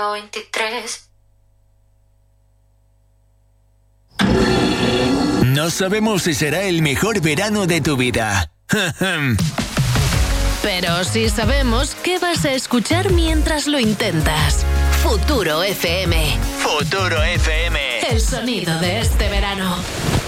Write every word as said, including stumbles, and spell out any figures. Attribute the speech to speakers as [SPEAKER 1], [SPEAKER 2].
[SPEAKER 1] siglo veintitrés.
[SPEAKER 2] No sabemos si será el mejor verano de tu vida.
[SPEAKER 3] Pero sí sabemos qué vas a escuchar mientras lo intentas. Futuro F M.
[SPEAKER 2] Futuro F M.
[SPEAKER 3] El sonido de este verano.